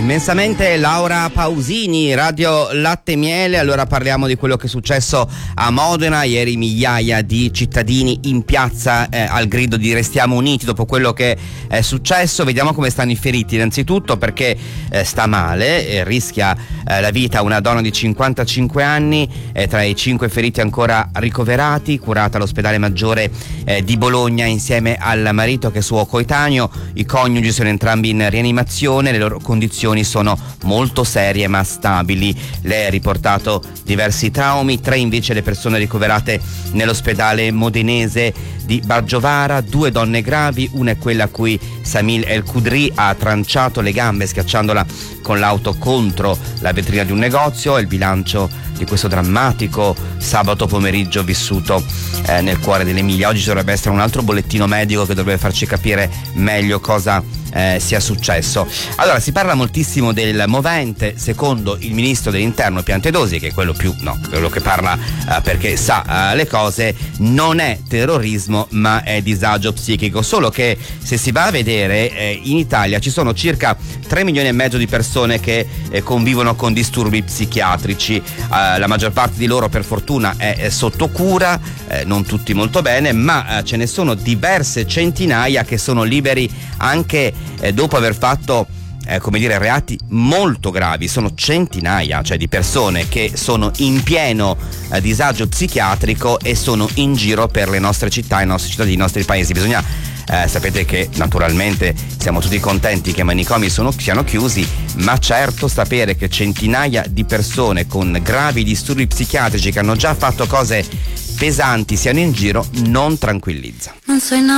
Immensamente Laura Pausini, Radio Latte Miele. Allora parliamo di quello che è successo a Modena ieri. Migliaia di cittadini in piazza al grido di Restiamo Uniti dopo quello che è successo. Vediamo come stanno i feriti innanzitutto, perché sta male, rischia la vita una donna di 55 anni, tra i 5 feriti ancora ricoverati, curata all'ospedale maggiore di Bologna insieme al marito che è suo coetaneo. I coniugi sono entrambi in rianimazione, le loro condizioni sono molto serie ma stabili. Lei ha riportato diversi traumi, 3 invece le persone ricoverate nell'ospedale modenese di Baggiovara, 2 donne gravi, una è quella a cui Samil El Kudri ha tranciato le gambe schiacciandola con l'auto contro la vetrina di un negozio. È il bilancio di questo drammatico sabato pomeriggio vissuto nel cuore dell'Emilia. Oggi ci dovrebbe essere un altro bollettino medico che dovrebbe farci capire meglio cosa sia successo. Allora, si parla moltissimo del movente. Secondo il ministro dell'interno Piantedosi, che è quello quello che parla perché sa le cose, non è terrorismo ma è disagio psichico. Solo che se si va a vedere in Italia ci sono circa 3 milioni e mezzo di persone che convivono con disturbi psichiatrici. La maggior parte di loro per fortuna è sotto cura, non tutti molto bene, ma ce ne sono diverse centinaia che sono liberi anche dopo aver fatto reati molto gravi. Sono centinaia, cioè, di persone che sono in pieno disagio psichiatrico e sono in giro per le nostre città, i nostri cittadini, i nostri paesi. Bisogna sapete che naturalmente siamo tutti contenti che i manicomi siano chiusi, ma certo sapere che centinaia di persone con gravi disturbi psichiatrici che hanno già fatto cose pesanti siano in giro non tranquillizza.